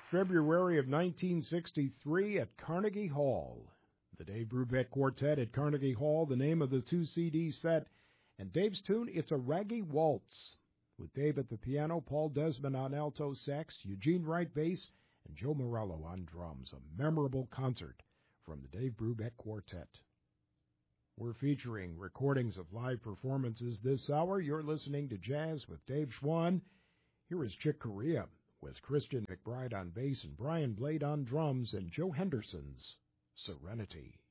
February of 1963 at Carnegie Hall. The Dave Brubeck Quartet at Carnegie Hall, the name of the 2-CD set. And Dave's tune, it's a Raggy Waltz, with Dave at the piano, Paul Desmond on alto sax, Eugene Wright bass, and Joe Morello on drums. A memorable concert from the Dave Brubeck Quartet. We're featuring recordings of live performances this hour. You're listening to Jazz with Dave Schwann. Here is Chick Corea with Christian McBride on bass and Brian Blade on drums and Joe Henderson's Serenity.